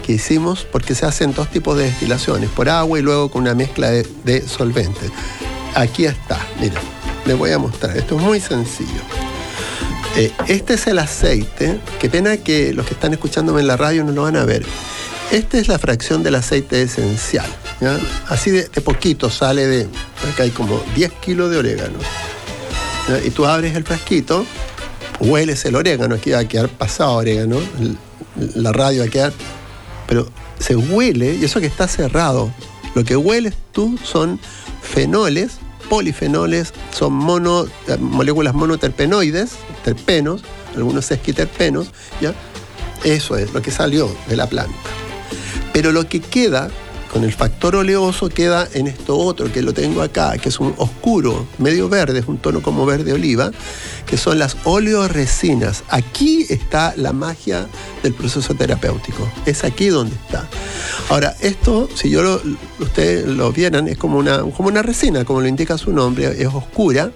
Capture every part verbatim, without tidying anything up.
que hicimos, porque se hacen dos tipos de destilaciones, por agua y luego con una mezcla de, de solventes. Aquí está, miren, les voy a mostrar, esto es muy sencillo. Eh, este es el aceite, qué pena que los que están escuchándome en la radio no lo van a ver. Esta es la fracción del aceite esencial, ¿ya? Así de, de poquito sale de, acá hay como diez kilos de orégano, ¿ya? Y tú abres el frasquito, hueles el orégano, aquí va a quedar pasado orégano, la radio va a quedar, pero se huele, y eso que está cerrado, lo que hueles tú son fenoles, polifenoles, son mono, moléculas monoterpenoides, terpenos, algunos esquiterpenos, ¿ya? Eso es lo que salió de la planta. Pero lo que queda con el factor oleoso queda en esto otro, que lo tengo acá, que es un oscuro, medio verde, es un tono como verde oliva, que son las oleoresinas. Aquí está la magia del proceso terapéutico. Es aquí donde está. Ahora, esto, si yo lo, ustedes lo vieran, es como una, como una resina, como lo indica su nombre, es oscura,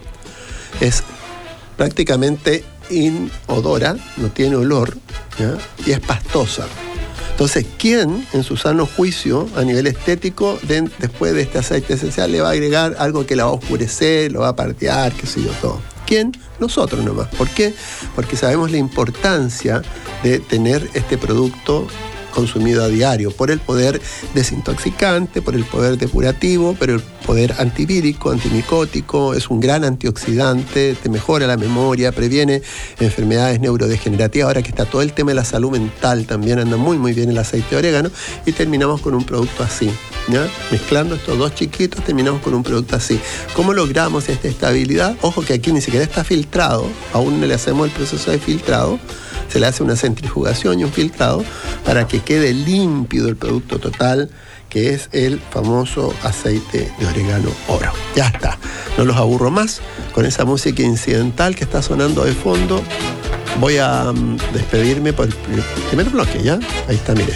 es prácticamente inodora, no tiene olor, ¿ya? Y es pastosa. Entonces, ¿quién en su sano juicio a nivel estético de, después de este aceite esencial le va a agregar algo que la va a oscurecer, lo va a partear, qué sé yo, todo? ¿Quién? Nosotros nomás. ¿Por qué? Porque sabemos la importancia de tener este producto consumido a diario, por el poder desintoxicante, por el poder depurativo, por el poder antivírico, antimicótico, es un gran antioxidante, te mejora la memoria, previene enfermedades neurodegenerativas. Ahora que está todo el tema de la salud mental, también anda muy muy bien el aceite de orégano, y terminamos con un producto así, ¿ya? Mezclando estos dos chiquitos, terminamos con un producto así. ¿Cómo logramos esta estabilidad? Ojo que aquí ni siquiera está filtrado, aún no le hacemos el proceso de filtrado, se le hace una centrifugación y un filtrado para que quede límpido el producto total, que es el famoso aceite de orégano oro. Ya está, no los aburro más con esa música incidental que está sonando de fondo. Voy a um, despedirme por el primer bloque, ¿ya? Ahí está, mire.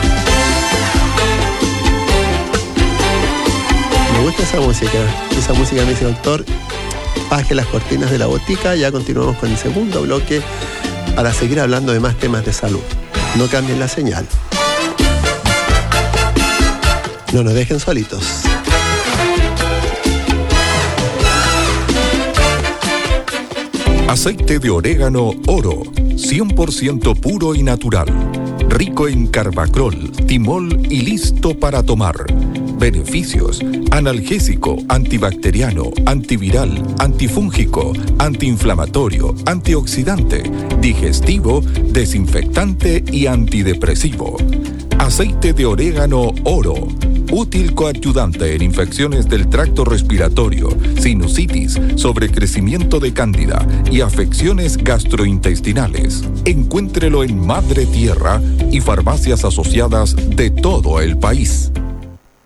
Me gusta esa música, esa música me dice, doctor, baje las cortinas de la botica. Ya continuamos con el segundo bloque para seguir hablando de más temas de salud. No cambien la señal. No nos dejen solitos. Aceite de orégano oro, cien por ciento puro y natural. Rico en carbacrol, timol y listo para tomar. Beneficios: analgésico, antibacteriano, antiviral, antifúngico, antiinflamatorio, antioxidante, digestivo, desinfectante y antidepresivo. Aceite de orégano oro, útil coadyuvante en infecciones del tracto respiratorio, sinusitis, sobrecrecimiento de cándida y afecciones gastrointestinales. Encuéntrelo en Madre Tierra y farmacias asociadas de todo el país.